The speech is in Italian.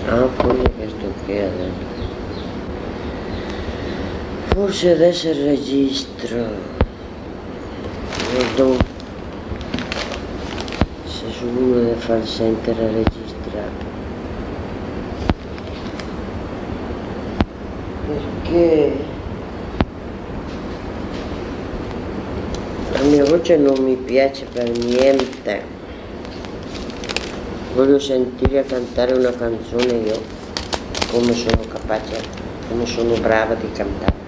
Ah, forse questo qui adesso. Forse adesso registro. Vedo se su uno deve far sentire registrato. Perché la mia voce non mi piace per niente. Voglio sentire cantare una canzone io, come sono capace, come sono brava di cantare.